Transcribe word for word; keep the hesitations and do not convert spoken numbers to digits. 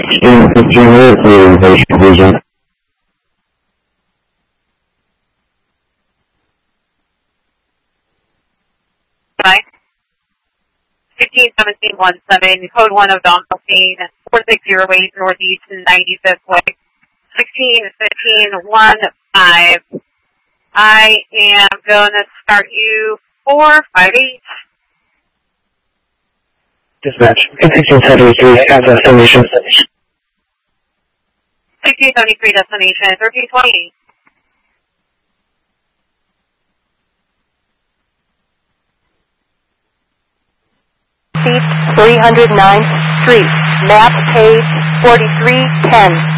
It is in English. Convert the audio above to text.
sixteen fifteen reservation vision. Bye. sixteen seventeen one seven, code one of Donaldson, four six zero eight Northeast ninety-fifth Way. sixteen fifteen one five. I am going to start you four five eight. Dispatch, sixteen seventy-three at destination. sixteen seventy-three destination, thirteen twenty. three hundred ninth Street, map page forty-three ten.